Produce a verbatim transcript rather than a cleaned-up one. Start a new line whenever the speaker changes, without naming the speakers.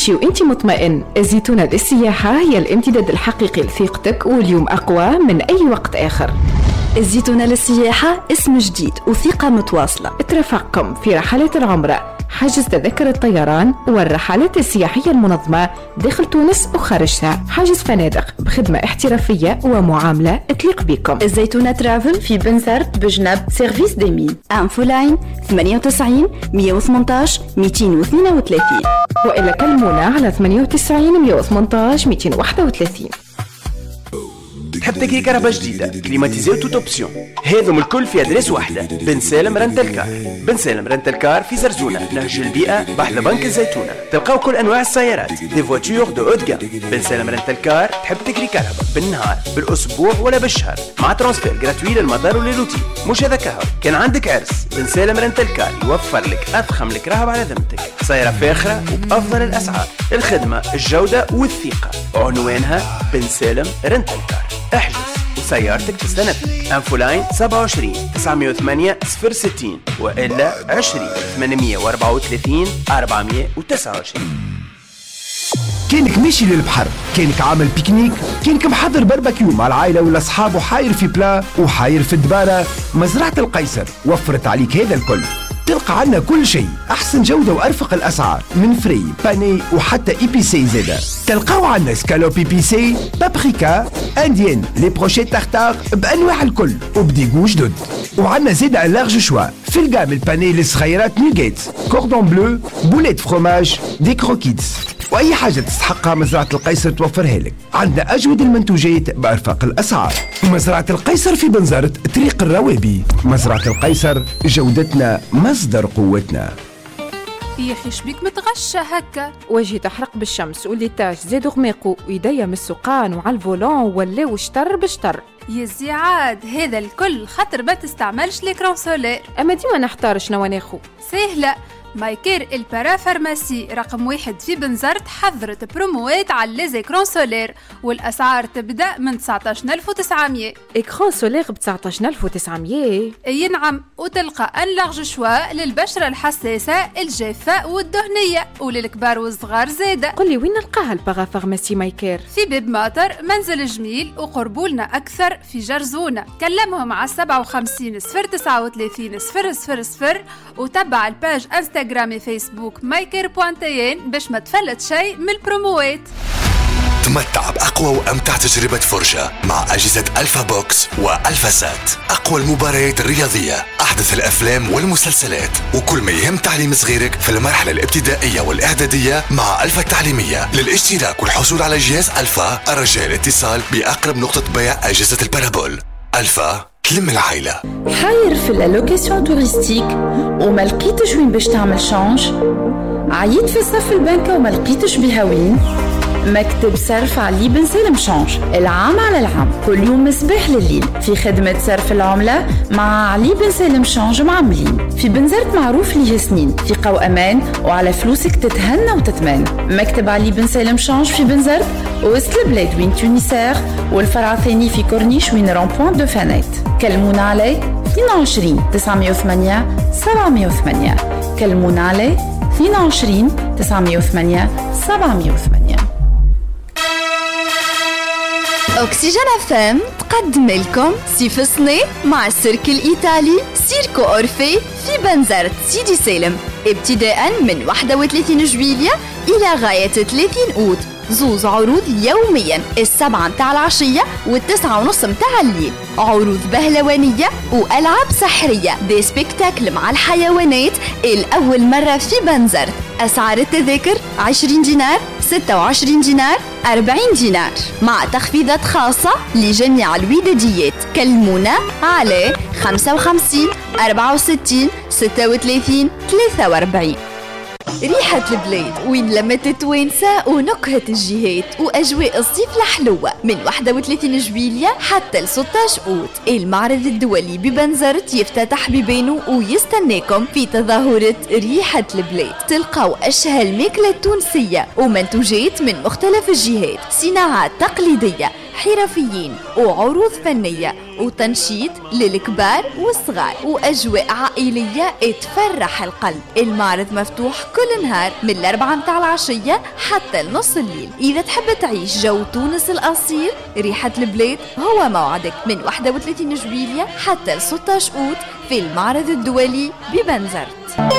تمشي وانت مطمئن. الزيتونة للسياحة هي الامتداد الحقيقي لثقتك، واليوم أقوى من أي وقت آخر.
الزيتونة للسياحة اسم جديد وثقة متواصلة.
ترافقكم في رحلات العمرة، حجز تذكر الطيران والرحلات السياحية المنظمة داخل تونس وخارجها، حجز فنادق بخدمة احترافية ومعاملة تليق بكم.
الزيتونة ترافل في بنزرت بجنب سيرفيس ديمين. انفو لاين ثمانية وتسعين مية وثمانية عشر مئتين واثنين وثلاثين،
وإلا كلمونا على ثمانية وتسعين مية وثمانية عشر مئتين وواحد وثلاثين.
تحب تكري كهرباء جديدة كليماتيزي وتوت اوبسيون، هذم الكل في ادريس واحدة. بن سالم رنتل كار. بن سالم رنتل كار في زرزونة نهج البيئة بحذا بنك الزيتونة. تلقاو كل انواع السيارات، دي فواتور دو اود جام. بن سالم رنتل كار تحب تكري كهرباء بالنهار بالاسبوع ولا بالشهر، مع ترانسفير جراتوي للمدار وللروتين. مش هذا كهو، كان عندك عرس بن سالم رنتل كار يوفر لك اضخم الكراهب على ذمتك، سيارة فاخرة وبافضل الاسعار، الخدمة الجودة والثقة. عنوانها بن سالم رنتل كار. احجز وسيارتك تستنفذك. انفو لاين سبعة وعشرين تسعمية وثمانية صفر ستين والا عشرين ثمانمية واربعة وثلاثين أربعمية وتسعة وعشرين.
كانك ماشي للبحر، كانك عامل بيكنيك، كانك محضر باربيكيو مع العائله والاصحاب وحاير في بلا وحاير في الدباره، مزرعه القيصر وفرت عليك هذا الكل. تلقى عنا كل شيء، احسن جوده وارفق الاسعار، من فري باني وحتى اي بي سي زاده. تلقاو عنا سكالوب اي بي سي، بابريكا، انديان، لي بروشيت تارتار بانواع الكل وبديغو جدد. وعنا زاده لارج شوا في الجام الباني للصغيرات، نوغيت، كوردون بلو، بوليت فروماج، دي كروكيتس، واي حاجه تستحقها مزرعه القيصر توفرها لك. عندنا اجود المنتوجات بارفاق الاسعار. مزرعه القيصر في بنزرت طريق الروابي. مزرعه القيصر، جودتنا مصدر قوتنا.
يا اخي شبيك متغشى هكا؟
وجهي تحرق بالشمس والليتاج زادوا غماقو ويديا من السقان وعلى الفولون ولاو شطر بشطر.
يا زيعاد هذا الكل خاطر ما تستعملش ليكرون سولير.
اما ديما نحتار شنو ناخو.
سهله، مايكير البارا فارماسي رقم واحد في بنزرت حضرت بروموات على ليزيكرون سولير، والأسعار تبدأ من تسعطاش ألف وتسعمية.
إكران سولير ب تسعطاش ألف وتسعمية؟
أي نعم، وتلقى أن لارج شوا للبشرة الحساسة الجافة والدهنية، وللكبار والصغار زادة.
قولي وين نلقاها البارا فارماسي مايكير؟
في باب ماطر منزل جميل، وقربولنا أكثر في جرزونة. كلمهم على سبعة وخمسين صفر تسعة وثلاثين صفر صفر صفر، وتبع الباج انستغرام انستغرامي فيسبوك مايكير بوانتين باش ما تفلت شيء من البروموات.
تمتع بأقوى وأمتع تجربة فرجة مع أجهزة ألفا بوكس وألفا سات. أقوى المباريات الرياضية، أحدث الأفلام والمسلسلات، وكل ما يهم تعليم صغيرك في المرحلة الابتدائية والإعدادية مع ألفا التعليمية. للاشتراك والحصول على جهاز ألفا الرجاء الاتصال بأقرب نقطة بيع أجهزة البارابول. ألفا تلم العائلة.
حاير في اللوكاسيون توريستيك وما لقيتش وين باش تعمل شانج؟ عييت في صف البنكة وما لقيتش بها وين؟ مكتب صرف علي بن سالم شانج، العام على العام، كل يوم مصباح لليل، في خدمة صرف العملة مع علي بن سالم شانج معملين. في بنزرت معروف ليه سنين، ثقة وأمان، وعلى فلوسك تتهنى وتتمان. مكتب علي بن سالم شانج في بنزرت وسط البلاد وين تونسير، والفرع الثاني في كورنيش وين رامبوان دو فانيت. كلمونا عليه اثنين وعشرين تسعمية وثمانية سبعمية وثمانية. كلمونا عليه اثنين وعشرين تسعمية وثمانية سبعمية وثمانية.
أوكسجين أفام تقدم لكم سيف صني مع السيرك الإيطالي سيركو أورفي في بنزرت سيدي سالم، ابتداء من واحد وثلاثين جويلية إلى غاية ثلاثين أوت. زوز عروض يوميا، السبعة متاع العشية والتسعة ونص متاع الليل. عروض بهلوانية وألعاب سحرية، دي سبيكتاكل مع الحيوانات الأول مرة في بنزرت. أسعار التذاكر عشرين دينار، ستة وعشرين دينار، أربعين دينار، مع تخفيضات خاصة لجميع الوداديات. كلمونا على خمسة وخمسين أربعة وستين ستة وثلاثين ثلاثة وأربعين. ريحة البلاد وين لمت التوانسة ونكهة الجهات وأجواء الصيف الحلوة، من واحد وثلاثين جويلية حتى ل ستة عشر أوت. المعرض الدولي ببنزرت يفتتح ببانو ويستناكم في تظاهرة ريحة البلاد. تلقاو أشهى الماكلة التونسية ومنتوجات من مختلف الجهات، صناعات تقليدية، حرفيين وعروض فنية وتنشيط للكبار والصغار وأجواء عائلية تفرح القلب. المعرض مفتوح كل نهار من الأربعة متاع العشية حتى نص الليل. إذا تحب تعيش جو تونس الأصيل ريحة البلاد هو موعدك من واحد وثلاثين جويلية حتى ستة عشر أوت في المعرض الدولي ببنزرت.